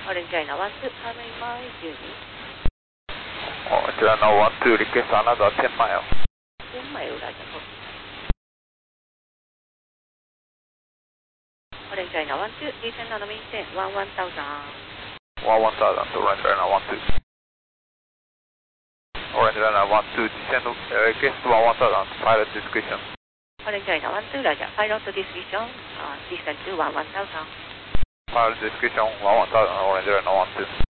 Orange Liner 12, how many miles do you need? Orange Liner 12, request another 10 miles. 10 miles, Roger. Orange Liner 12, descend on maintain 11,000. 11,000 to Orange Liner 12. Orange Liner 12, descend request 11,000, pilot discretion. Orange Liner 12, Roger. Pilot discretion, descend to 11,000. Pilot discretion 11,000, Orange Liner 12.